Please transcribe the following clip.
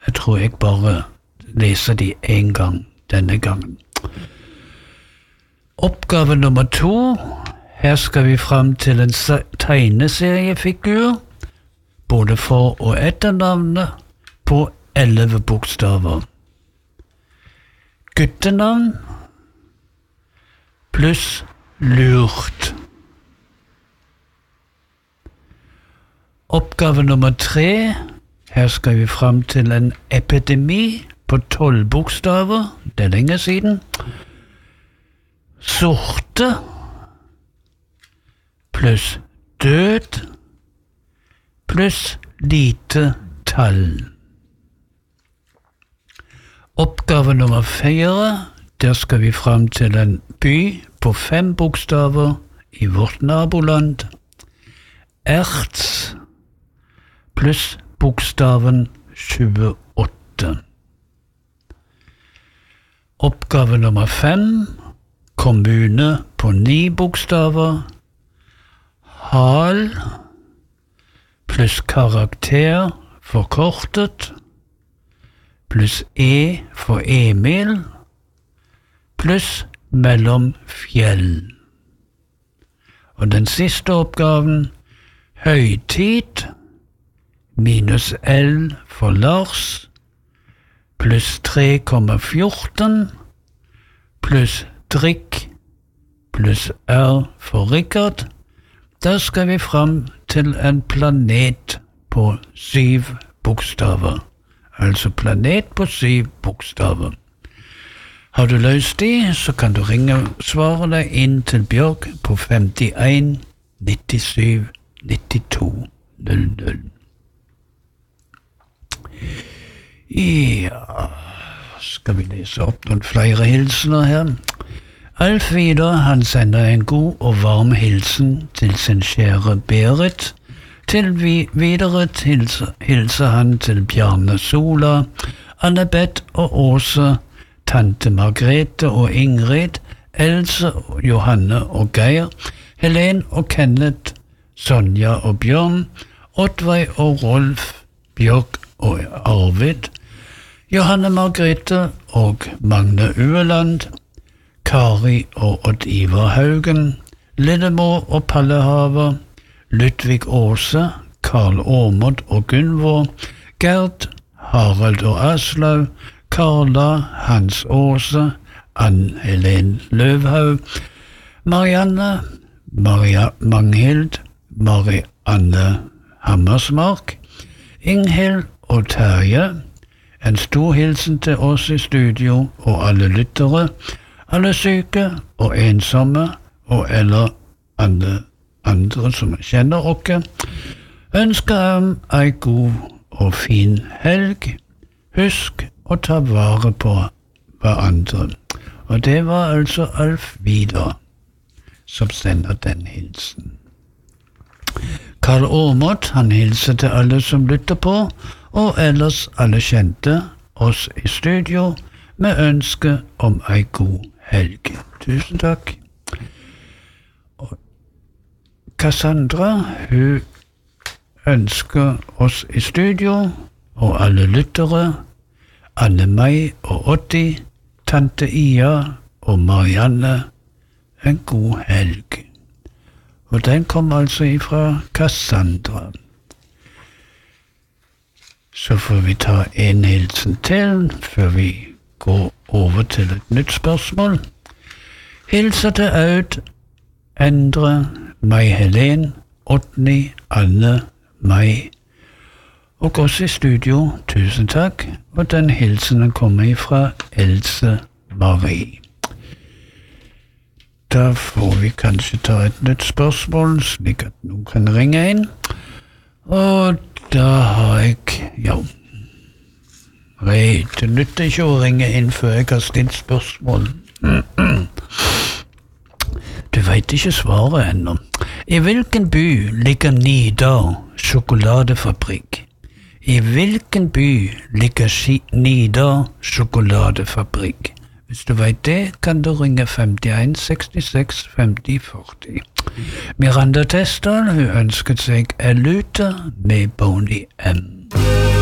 Jeg tror jeg bare leser de en gang denne gangen. Oppgave nummer 2. Her skal vi frem til en tegneseriefigur, både for- og etternavnet, på 11 bokstaver. Guttenavn pluss lurt. Oppgave nummer 3. Her skal vi frem til en epidemi på 12 bokstaver. Det er lenge siden. Sorte pluss død pluss lite tall. Oppgave nummer 4. Der skal vi frem til en by på 5 bokstaver i vårt naboland. Erts pluss bokstaven 28. Oppgave nummer 5. Kommune på 9 bokstaver. Hal pluss karakter forkortet pluss E for Emil pluss mellom fjell. Og den siste oppgaven, høytid minus L for Lars pluss 3,14 pluss drikk pluss R for Richard. Da skal vi frem til en planet på 7 bokstaver. Altså planet på 7 bokstaver. Har du løst de, så kan du ringe svarene inn til Bjørg på 51 97 92 00. Ja, skal vi lese opp noen flere hilsener her. Alf Vidar, han sender en god og varm hilsen til sin kjære Berit. Videre hilser han til Bjarne Sola, Annabeth og Åse, tante Margrethe og Ingrid, Else, Johanne og Geir, Helen og Kenneth, Sonja og Bjørn, Oddveig og Rolf, Bjørk og Arvid, Johanne Margrethe og Magne Ueland, Kari og Odd Ivar Haugen, Lillemor og Palle Haver, Ludvig Åse, Karl Åmod og Gunvor, Gerd, Harald og Aslaug, Karla, Hans Åse, Ann-Helen Løvhaug, Marianne, Manghild, Marianne Hammersmark, Inghild og Terje. En stor hilsen til oss i studio og alle lyttere, alle syke og ensomme og eller andre som kjenner oss. Ønsker dem ei god og fin helg. Husk å ta vare på hverandre. Og det var altså Alf Vidar som sender den hilsen. Karl Åmot, han hilser til alle som lytter på, og ellers alle kjente oss i studio med ønske om ei god helg. Tusen takk. Cassandra, hun ønsker oss i studio, og alle lyttere, Anne-Mai og Otti, tante Ia og Marianne, en god helg. Og den kom altså ifra Cassandra. Så får vi ta en hilsen til, før vi går over til et nytt spørsmål. Hilser til Aud, Endre, Mai-Helen, Otni, Anne, Mai, og oss i studio, tusen takk, og den hilsenen kommer ifra Else Marie. Da får vi kanskje ta et nytt spørsmål, slik at noen kan ringe inn. Og da har jeg, det nytter ikke å ringe inn før jeg har stilt spørsmål. Du vet ikke svaret ennå. I hvilken by ligger Nidar sjokoladefabrikk? I hvilken by ligger Nidar sjokoladefabrikk? Hvis du vet det, kan du ringe 51 66 50 40. Miranda Testal, hun ønsket seg Eluta med Boney M.